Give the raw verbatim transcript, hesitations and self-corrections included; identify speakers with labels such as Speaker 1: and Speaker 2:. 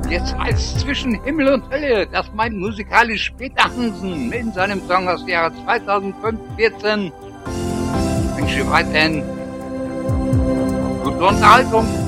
Speaker 1: Jetzt heißt zwischen Himmel und Hölle, das meint musikalisch Peter Hansen in seinem Song aus dem Jahre zweitausendfünfzehn. Ich wünsche weiterhin gute Unterhaltung.